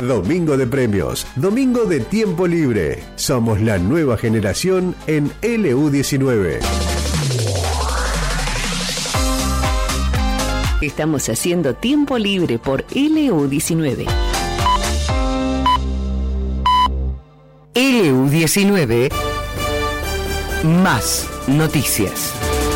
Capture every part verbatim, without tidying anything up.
Domingo de premios, domingo de tiempo libre. Somos la nueva generación en L U diecinueve. Estamos haciendo tiempo libre por L U diecinueve. L U diecinueve, más noticias.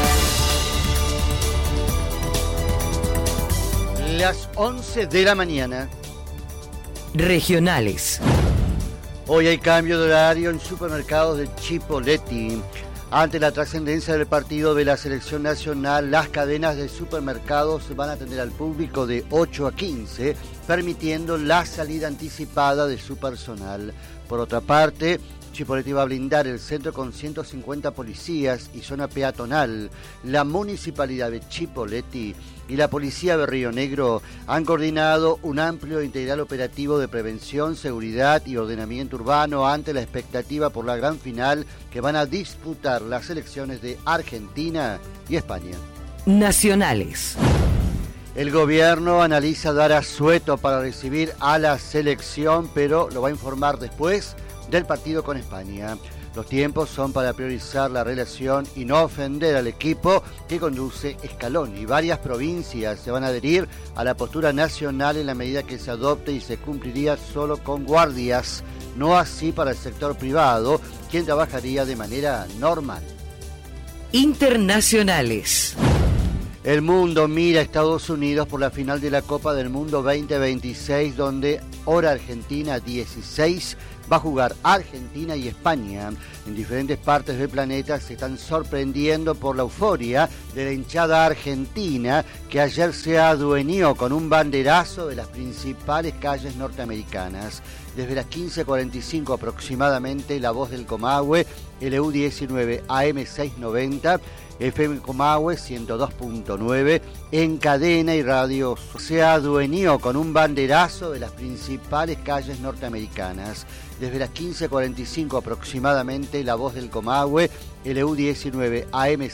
Las once de la mañana. Regionales. Hoy hay cambio de horario en supermercados de Chipoleti. Ante la trascendencia del partido de la selección nacional, las cadenas de supermercados van a atender al público de ocho a quince, permitiendo la salida anticipada de su personal. Por otra parte, Chipoleti va a blindar el centro con ciento cincuenta policías y zona peatonal. La municipalidad de Chipoleti y la policía de Río Negro han coordinado un amplio e integral operativo de prevención, seguridad y ordenamiento urbano ante la expectativa por la gran final que van a disputar las selecciones de Argentina y España. Nacionales. El gobierno analiza dar asueto para recibir a la selección, pero lo va a informar después del partido con España. Los tiempos son para priorizar la relación y no ofender al equipo que conduce Scaloni. Varias provincias se van a adherir a la postura nacional en la medida que se adopte y se cumpliría solo con guardias, no así para el sector privado, quien trabajaría de manera normal. Internacionales. El mundo mira a Estados Unidos por la final de la Copa del Mundo veinte veintiséis, donde hora Argentina dieciséis va a jugar Argentina y España. En diferentes partes del planeta se están sorprendiendo por la euforia de la hinchada argentina, que ayer se adueñó con un banderazo de las principales calles norteamericanas. Desde las quince cuarenta y cinco aproximadamente, La Voz del Comahue, L U diecinueve A M seiscientos noventa, F M Comahue ciento dos punto nueve, en cadena y radio se adueñó con un banderazo de las principales calles norteamericanas. Desde las quince cuarenta y cinco aproximadamente, La Voz del Comahue, L U diecinueve A M